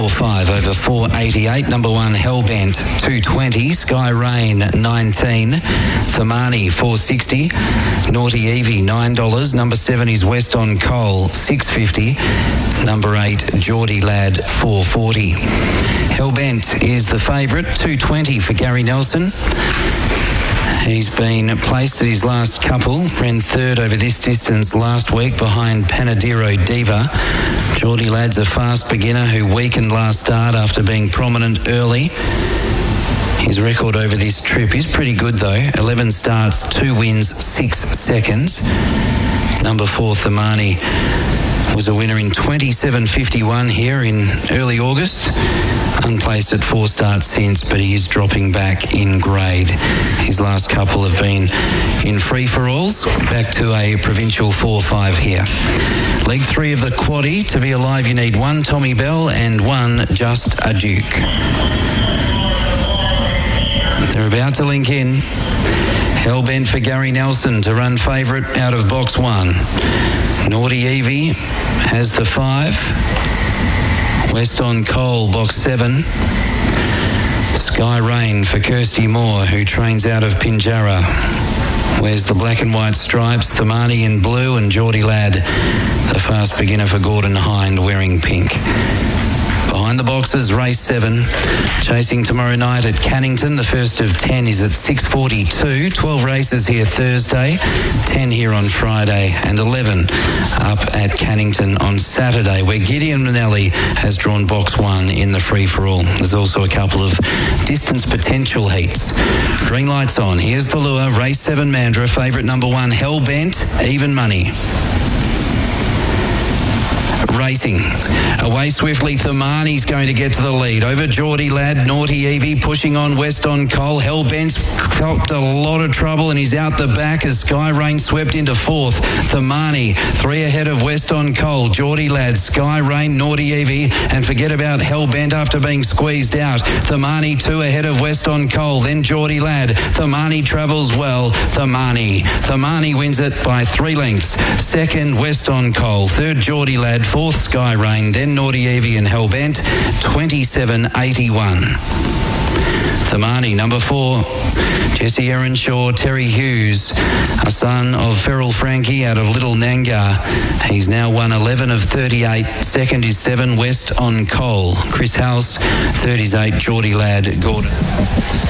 5 over 488. Number 1 Hellbent 220. Sky Rain 19. Thamani 460. Naughty Evie $9. Number 7 is West on Coal 650. Number 8 Geordie Lad 440. Hellbent is the favourite 220 for Gary Nelson. He's been placed at his last couple, ran third over this distance last week behind Panadero Diva. Geordie Lad's a fast beginner who weakened last start after being prominent early. His record over this trip is pretty good though. 11 starts, 2 wins, 6 seconds. Number 4 Thamani was a winner in 27.51 here in early August. Unplaced at 4 starts since, but he is dropping back in grade. His last couple have been in free-for-alls. Back to a provincial 4-5 here. League 3 of the Quaddie. To be alive, you need 1 Tommy Bell and 1 Just a Duke. They're about to link in. Hellbent for Gary Nelson to run favourite out of box 1. Naughty Evie has the 5. West on Coal, box 7. Sky Rain for Kirsty Moore, who trains out of Pinjarra. Wears the black and white stripes, Thamani in blue, and Geordie Lad, the fast beginner for Gordon Hind, wearing pink. Behind the boxes, race 7. Chasing tomorrow night at Cannington. The first of 10 is at 6:42. 12 races here Thursday, 10 here on Friday, and 11 up at Cannington on Saturday, where Gideon Manelli has drawn box 1 in the free-for-all. There's also a couple of distance potential heats. Green lights on. Here's the lure. Race 7 Mandurah. Favourite number 1, Hellbent, even money. Racing. Away swiftly, Thamani's going to get to the lead. Over Geordie Lad, Naughty Evie pushing on West on Coal. Hellbent's copped a lot of trouble and he's out the back as Sky Rain swept into 4th. Thamani, 3 ahead of West on Coal. Geordie Lad, Sky Rain, Naughty Evie, and forget about Hellbent after being squeezed out. Thamani, 2 ahead of West on Coal, then Geordie Lad. Thamani travels well. Thamani wins it by 3 lengths. 2nd, West on Coal. 3rd, Geordie Lad. 4th, Sky Rain, then Naughty Evie and Hellbent. 27.81. Thamani, number 4, Jesse Earnshaw, Terry Hughes, a son of Feral Frankie out of Little Nangar. He's now won 11 of 38. 2nd is 7, West on Coal. Chris House, 3rd is 8, Geordie Lad, Gordon.